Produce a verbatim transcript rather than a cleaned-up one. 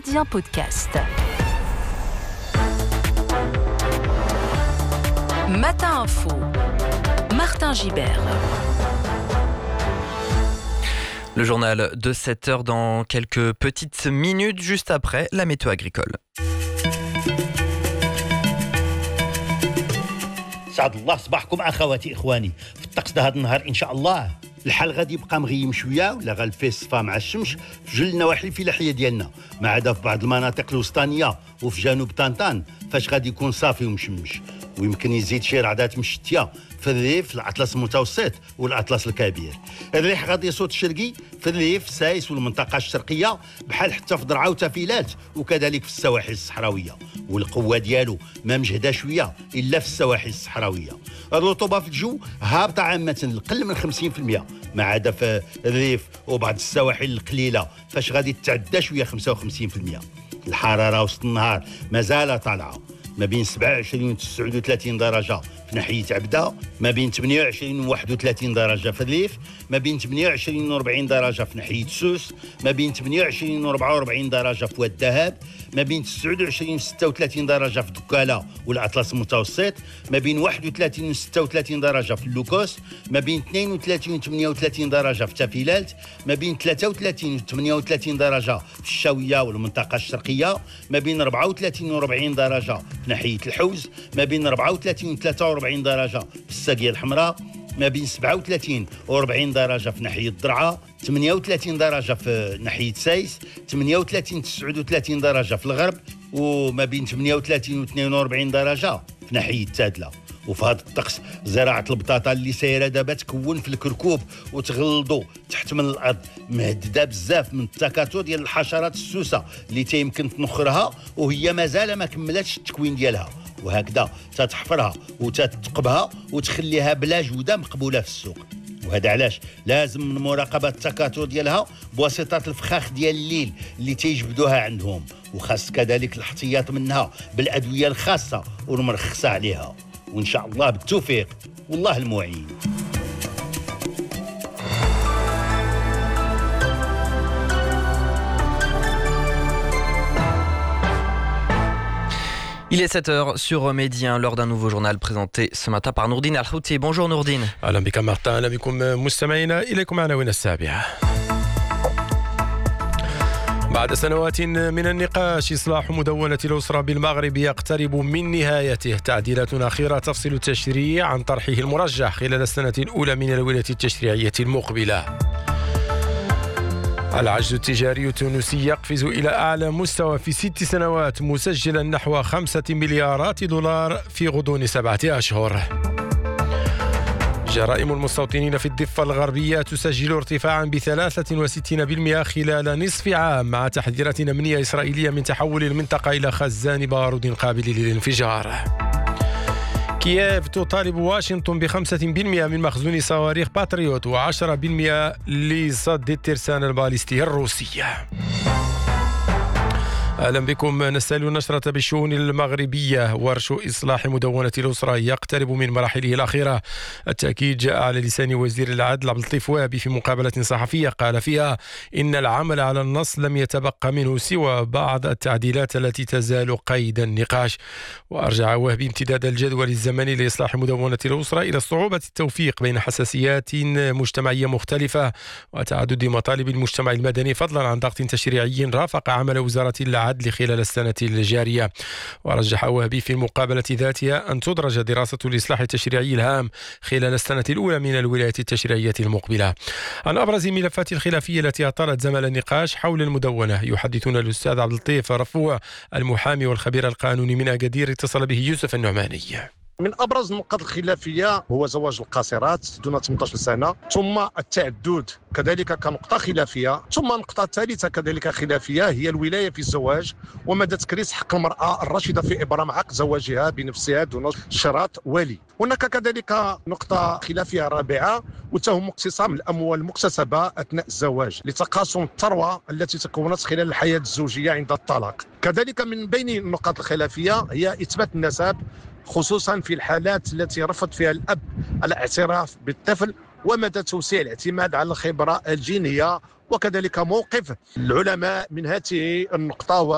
Méridien Podcast. Matin Info, Martin Gibert. Le journal de sept heures dans quelques petites minutes, juste après la météo agricole. سعد الله صباحكم اخواتي اخواني. في الطقس ده هذا النهار ان شاء الله الحال غادي يبقى مغيم شويه ولا غالفيه الصفا مع الشمس في جل النواحي الفلاحيه ديالنا، ما عدا في بعض المناطق الوسطانيه وفي جنوب طنطان فاش غادي يكون صافي ومشمش، ويمكن يزيد شي رعدات مشتيه في الريف الاطلس المتوسط والاطلس الكبير. الريح غادي يصوت الشرقي في الريف سايس والمنطقه الشرقيه بحال حتى في درعا وتافيلات وكذلك في السواحل الصحراويه، والقوه ديالو ما مجهده شويه الا في السواحل الصحراويه. الرطوبه في الجو هابطه عامه لقل من خمسين بالمئة، ما عدا في الريف وبعض السواحل القليله فاش غادي تتعدى شويه خمسة وخمسين بالمئة. الحراره وسط النهار مازال طالعه ما بين سبعة وعشرين و تسعة وثلاثين درجه في ناحيه عبده، ما بين ثمانية وعشرين و واحد وثلاثين درجه في الريف، ما بين ثمانية وعشرين و أربعين درجه في ناحيه سوس، ما بين ثمانية وعشرين و أربعة وأربعين درجه في واد الذهب، ما بين تسعة وعشرين و ستة وثلاثين درجه في دكاله والاطلس المتوسط، ما بين واحد وثلاثين و ستة وثلاثين درجه في اللوكوس، ما بين اثنين وثلاثين و ثمانية وثلاثين درجه في تافيلات، ما بين ثلاثة وثلاثين و ثمانية وثلاثين درجه في الشاويه والمنطقه الشرقيه، ما بين أربعة وثلاثين و أربعين درجه في ناحيه الحوز، ما بين أربعة وثلاثين و ثلاثة وأربعين درجه في الساقيه الحمراء، ما بين سبعة وثلاثين و أربعين درجه في ناحيه الدرعا، ثمانية وثلاثين درجه في ناحيه سايس، ثمانية وثلاثين تسعة وثلاثين درجه في الغرب، وما بين ثمانية وثلاثين و اثنين وأربعين درجه في ناحيه تادله. وفي هذا الطقس زراعه البطاطا اللي سايره دابا تكون في الكركوب وتغلضوا تحت من الارض مهدده بزاف من التكاثر ديال الحشرات السوسه اللي تيمكن تنخرها وهي مازال ما كملاتش التكوين ديالها، وهكذا تتحفرها وتتقبها وتخليها بلا جوده مقبوله في السوق. وهذا علاش لازم من مراقبه التكاثر ديالها بواسطه الفخاخ ديال الليل اللي تيجبدوها عندهم، وخاص كذلك الاحتياط منها بالادويه الخاصه والمرخصه عليها. وان شاء الله بالتوفيق والله المعين. Il est sept heures sur Méridien, l'heure d'un nouveau journal présenté ce matin par Nourdine Al-Houti. Bonjour Nourdine. أهلا بك مرتا، أهلا بكم مستمعينا. إليكم عناوين السابعة. بعد سنوات من النقاش إصلاح مدونة الأسرة بالمغرب يقترب من نهايته. تعديلات أخيرة تفصل التشريع عن طرحه المرجح خلال السنة الأولى من الولاية التشريعية المقبلة. العجز التجاري التونسي يقفز إلى أعلى مستوى في ست سنوات، مسجلا نحو خمسة مليارات دولار في غضون سبعة أشهر. جرائم المستوطنين في الضفة الغربية تسجل ارتفاعا بثلاثة وستين بالمئة خلال نصف عام، مع تحذيرات أمنية إسرائيلية من تحول المنطقة إلى خزان بارود قابل للانفجار. كييف تطالب واشنطن بخمسة بالمئة من مخزون صواريخ باتريوت وعشرة بالمئة لصد الترسانة الباليستية الروسية. أهلا بكم. نستهل النشرة بالشؤون المغربية. ورش إصلاح مدونة الأسرة يقترب من مراحله الأخيرة. التأكيد جاء على لسان وزير العدل عبد اللطيف وهبي في مقابلة صحفية قال فيها إن العمل على النص لم يتبقى منه سوى بعض التعديلات التي تزال قيد النقاش. وأرجع وهبي امتداد الجدول الزمني لإصلاح مدونة الأسرة إلى صعوبة التوفيق بين حساسيات مجتمعية مختلفة وتعدد مطالب المجتمع المدني، فضلا عن ضغط تشريعي رافق عمل وزارة العدل خلال السنة الجارية. ورجح وهبي في المقابلة ذاتها أن تدرج دراسة الإصلاح التشريعي الهام خلال السنة الأولى من الولاية التشريعية المقبلة. عن أبرز ملفات الخلافية التي أطالت زمن النقاش حول المدونة يحدثنا الأستاذ عبد اللطيف رفوع المحامي والخبير القانوني من أكادير، اتصل به يوسف النعماني. من أبرز النقاط الخلافية هو زواج القاصرات دون ثمانية عشر سنة، ثم التعدد كذلك كنقطة خلافية، ثم النقطة الثالثة كذلك خلافية هي الولاية في الزواج ومدى تكريس حق المرأة الراشدة في إبرام عقد زواجها بنفسها دون شراط ولي. هناك كذلك نقطة خلافية رابعة وتهم اقتسام الأموال المكتسبة أثناء الزواج لتقاسم الثروة التي تكونت خلال الحياة الزوجية عند الطلاق. كذلك من بين النقاط الخلافية هي إثبات النسب، خصوصا في الحالات التي رفض فيها الأب الاعتراف بالطفل، ومدى توسيع الاعتماد على الخبرة الجينية، وكذلك موقف العلماء من هذه النقطة.